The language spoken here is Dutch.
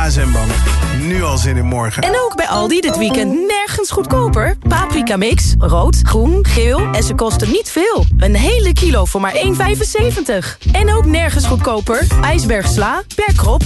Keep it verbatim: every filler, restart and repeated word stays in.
A S M-Bank. Nu al zin in morgen. En ook bij Aldi dit weekend nergens goedkoper. Paprika mix, rood, groen, geel en ze kosten niet veel. Een hele kilo voor maar één vijfenzeventig. En ook nergens goedkoper. IJsberg sla, per krop,